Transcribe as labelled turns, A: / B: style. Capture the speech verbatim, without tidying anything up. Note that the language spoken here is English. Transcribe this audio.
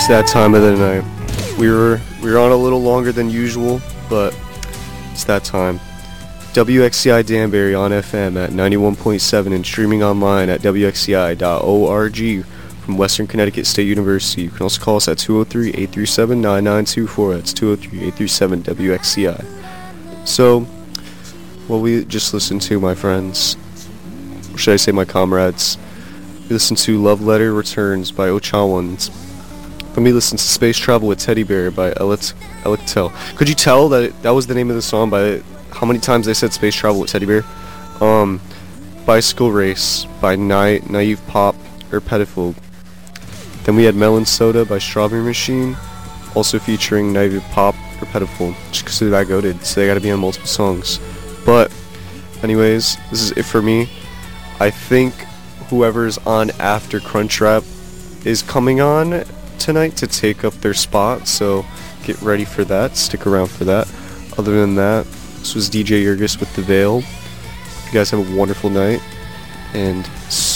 A: It's that time of the night. We were we were on a little longer than usual, but it's that time. W X C I Danbury on F M at ninety-one point seven and streaming online at W X C I dot org from Western Connecticut State University. You can also call us at two oh three, eight three seven, nine nine two four. That's two oh three, eight three seven, W X C I. So, what we just listened to, my friends, or should I say my comrades, we listened to Love Letter Returns by Ochawans. Let me listen to Space Travel with Teddy Bear by Elit- Electel. Could you tell that it, that was the name of the song by how many times they said Space Travel with Teddy Bear? Um, Bicycle Race by Na- Naive Pop or Pettifold. Then we had Melon Soda by Strawberry Machine, also featuring Naive Pop or Pettifold, just because they're that goated, so they gotta be on multiple songs. But, anyways, this is it for me. I think whoever's on after Crunchwrap is coming on tonight to take up their spot, so get ready for that, stick around for that. Other than that, this was D J Yurgis with The Veil. You guys have a wonderful night, and